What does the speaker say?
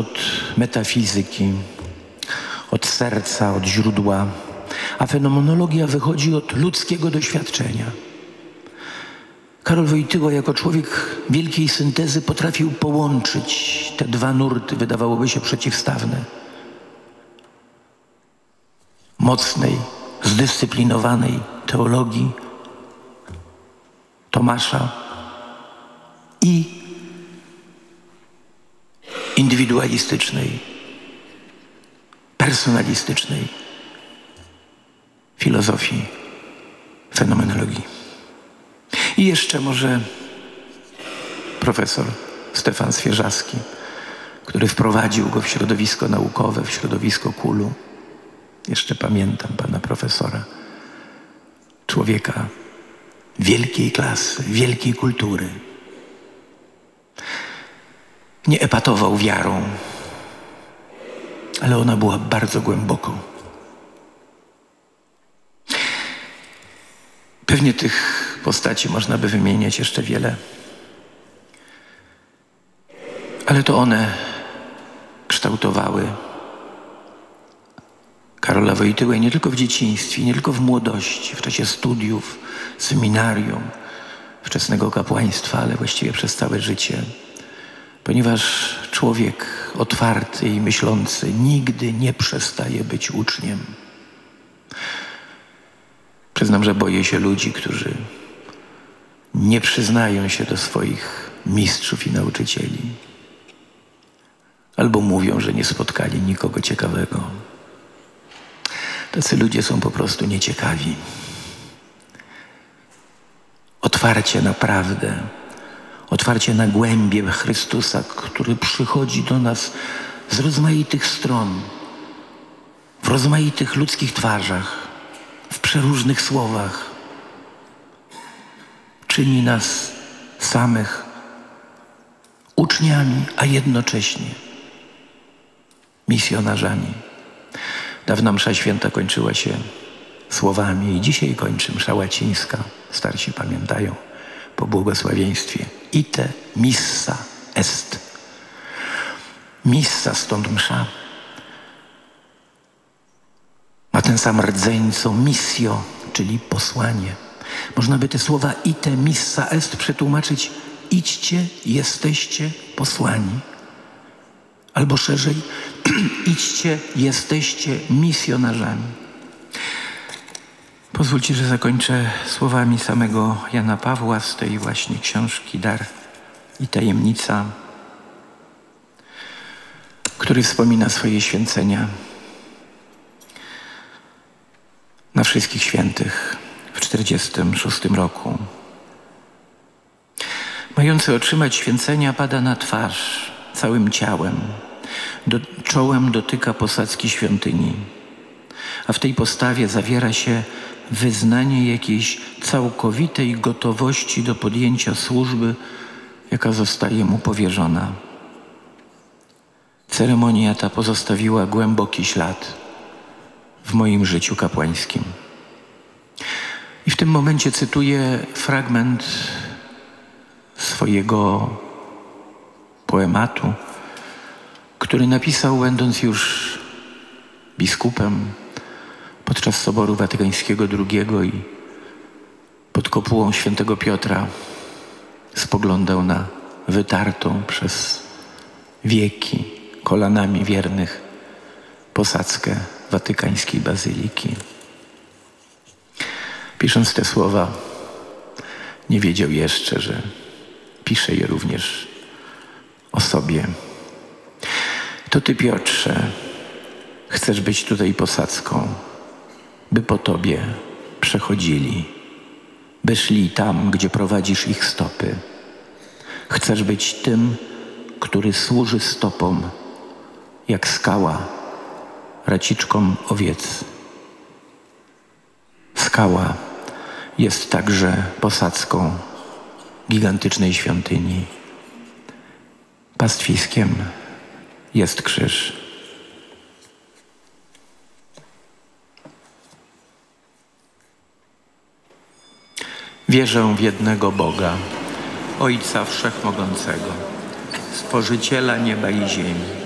od metafizyki, od serca, od źródła, a fenomenologia wychodzi od ludzkiego doświadczenia. Karol Wojtyła jako człowiek wielkiej syntezy potrafił połączyć te dwa nurty, wydawałoby się przeciwstawne. Mocnej, zdyscyplinowanej teologii Tomasza i indywidualistycznej, personalistycznej filozofii fenomenologii. I jeszcze może profesor Stefan Swierzawski, który wprowadził go w środowisko naukowe, w środowisko KUL-u. Jeszcze pamiętam pana profesora. Człowieka wielkiej klasy, wielkiej kultury. Nie epatował wiarą, ale ona była bardzo głęboko. Pewnie tych postaci można by wymieniać jeszcze wiele. Ale to one kształtowały Karola Wojtyłę nie tylko w dzieciństwie, nie tylko w młodości, w czasie studiów, seminarium, wczesnego kapłaństwa, ale właściwie przez całe życie. Ponieważ człowiek otwarty i myślący nigdy nie przestaje być uczniem. Przyznam, że boję się ludzi, którzy nie przyznają się do swoich mistrzów i nauczycieli. Albo mówią, że nie spotkali nikogo ciekawego. Tacy ludzie są po prostu nieciekawi. Otwarcie na prawdę, otwarcie na głębię Chrystusa, który przychodzi do nas z rozmaitych stron, w rozmaitych ludzkich twarzach, w przeróżnych słowach. Czyni nas samych uczniami, a jednocześnie misjonarzami. Dawna msza święta kończyła się słowami i dzisiaj kończy msza łacińska. Starsi pamiętają po błogosławieństwie. Ite missa est. Missa, stąd msza. Ma ten sam rdzeń co missio, czyli posłanie. Można by te słowa ite missa est przetłumaczyć idźcie, jesteście posłani. Albo szerzej, idźcie, jesteście misjonarzami. Pozwólcie, że zakończę słowami samego Jana Pawła z tej właśnie książki Dar i tajemnica, który wspomina swoje święcenia na Wszystkich Świętych w 46 roku. Mający otrzymać święcenia pada na twarz całym ciałem, czołem dotyka posadzki świątyni, a w tej postawie zawiera się wyznanie jakiejś całkowitej gotowości do podjęcia służby, jaka zostaje mu powierzona. Ceremonia ta pozostawiła głęboki ślad w moim życiu kapłańskim. I w tym momencie cytuję fragment swojego poematu, który napisał, będąc już biskupem podczas Soboru Watykańskiego II i pod kopułą świętego Piotra spoglądał na wytartą przez wieki kolanami wiernych posadzkę watykańskiej bazyliki. Pisząc te słowa, nie wiedział jeszcze, że pisze je również o sobie. To Ty, Piotrze, chcesz być tutaj posadzką, by po Tobie przechodzili, by szli tam, gdzie prowadzisz ich stopy. Chcesz być tym, który służy stopom, jak skała, raciczkom owiec. Skała jest także posadzką gigantycznej świątyni. Pastwiskiem jest krzyż. Wierzę w jednego Boga, Ojca Wszechmogącego, Stworzyciela nieba i ziemi,